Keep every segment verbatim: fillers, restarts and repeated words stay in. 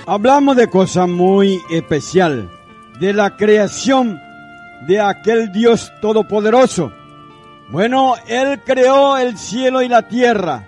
Hablamos de cosa muy especial, de la creación de aquel Dios todopoderoso. Bueno, Él creó el cielo y la tierra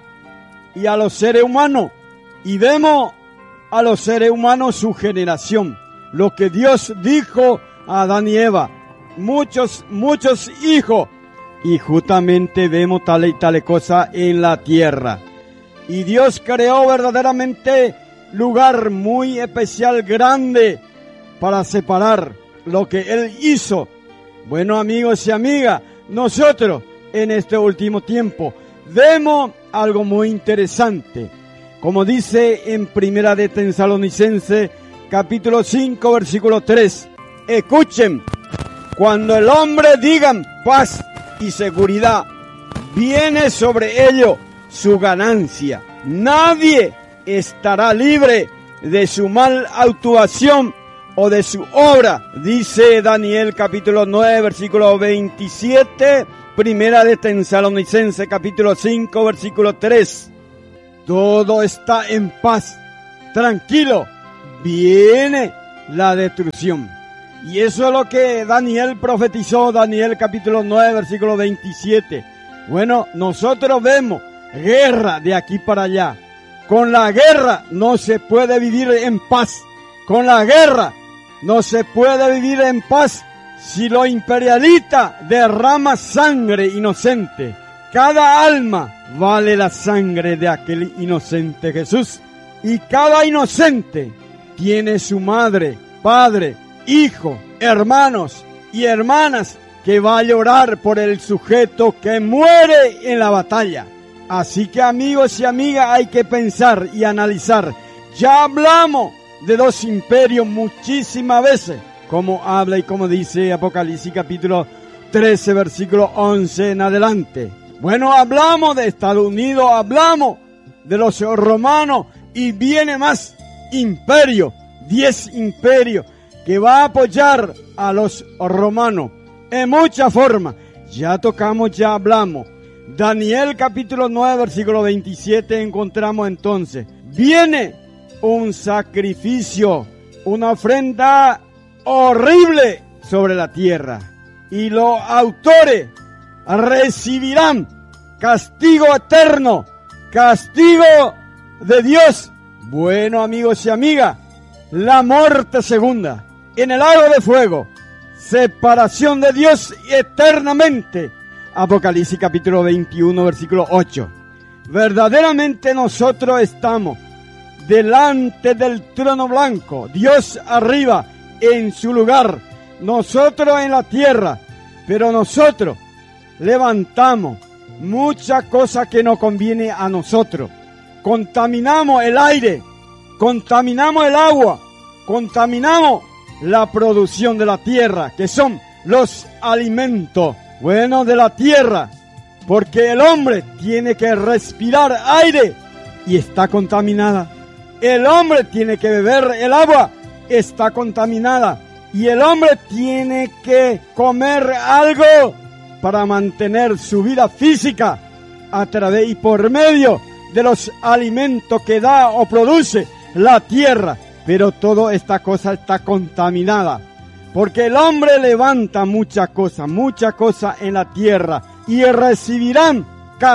y a los seres humanos, y vemos a los seres humanos su generación, lo que Dios dijo a Adán y Eva, muchos, muchos hijos, y justamente vemos tal y tal cosa en la tierra. Y Dios creó verdaderamente lugar muy especial, grande, para separar lo que Él hizo. Bueno, amigos y amigas, nosotros en este último tiempo vemos algo muy interesante. Como dice en Primera de Tesalonicenses, capítulo cinco, versículo tres. Escuchen, cuando el hombre diga paz y seguridad, viene sobre ello su ganancia. Nadie estará libre de su mal actuación o de su obra, dice Daniel capítulo nueve, versículo veintisiete, Primera de Tesalonicenses capítulo cinco, versículo tres. Todo está en paz, tranquilo, viene la destrucción. Y eso es lo que Daniel profetizó, Daniel capítulo nueve, versículo veintisiete. Bueno, nosotros vemos guerra de aquí para allá. Con la guerra no se puede vivir en paz. Con la guerra no se puede vivir en paz si los imperialistas derraman sangre inocente. Cada alma vale la sangre de aquel inocente Jesús. Y cada inocente tiene su madre, padre, hijo, hermanos y hermanas que va a llorar por el sujeto que muere en la batalla. Así que, amigos y amigas, hay que pensar y analizar. Ya hablamos de dos imperios muchísimas veces, como habla y como dice Apocalipsis capítulo trece, versículo once en adelante. Bueno, hablamos de Estados Unidos, hablamos de los romanos y viene más imperio, diez imperios que va a apoyar a los romanos en muchas formas. Ya tocamos, ya hablamos. Daniel capítulo nueve, versículo veintisiete encontramos entonces. Viene un sacrificio, una ofrenda horrible sobre la tierra. Y los autores recibirán castigo eterno, castigo de Dios. Bueno, amigos y amigas, la muerte segunda, en el lago de fuego, separación de Dios eternamente. Apocalipsis capítulo veintiuno, versículo ocho. Verdaderamente nosotros estamos delante del trono blanco, Dios arriba en su lugar, nosotros en la tierra, pero nosotros levantamos muchas cosas que no conviene a nosotros. Contaminamos el aire, contaminamos el agua, contaminamos la producción de la tierra, que son los alimentos buenos de la tierra, porque el hombre tiene que respirar aire y está contaminada. El hombre tiene que beber el agua, está contaminada. Y el hombre tiene que comer algo para mantener su vida física a través y por medio de los alimentos que da o produce la tierra. Pero toda esta cosa está contaminada, porque el hombre levanta muchas cosas, muchas cosas en la tierra, y recibirán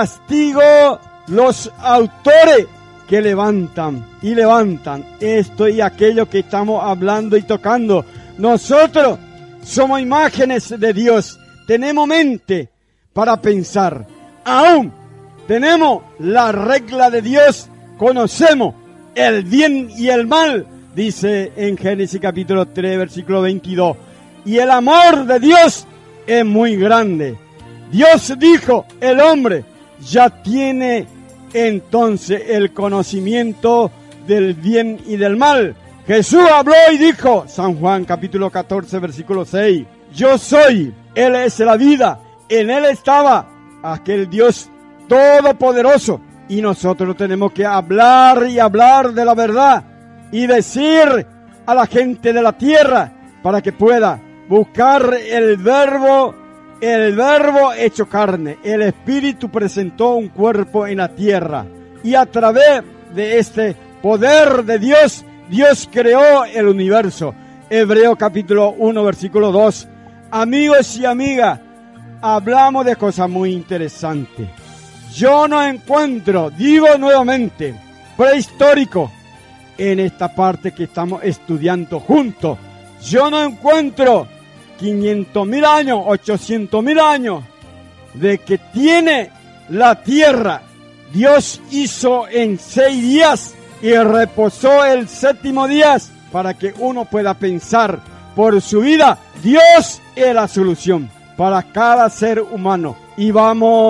castigo los autores que levantan y levantan esto y aquello que estamos hablando y tocando. Nosotros somos imágenes de Dios, tenemos mente para pensar, aún tenemos la regla de Dios, conocemos el bien y el mal, dice en Génesis capítulo tres, versículo veintidós, y el amor de Dios es muy grande. Dios dijo, el hombre ya tiene entonces el conocimiento del bien y del mal. Jesús habló y dijo, San Juan capítulo catorce, versículo seis, yo soy, Él es la vida, en Él estaba aquel Dios todopoderoso, y nosotros tenemos que hablar y hablar de la verdad, y decir a la gente de la tierra, para que pueda buscar el verbo, el verbo hecho carne. El Espíritu presentó un cuerpo en la tierra, y a través de este poder de Dios, Dios creó el universo. Hebreo capítulo uno, versículo dos. Amigos y amigas, hablamos de cosas muy interesantes. Yo no encuentro, digo nuevamente, prehistórico en esta parte que estamos estudiando juntos. Yo no encuentro quinientos mil años, ochocientos mil años de que tiene la tierra. Dios hizo en seis días y reposó el séptimo día para que uno pueda pensar por su vida. Dios es la solución para cada ser humano. Y vamos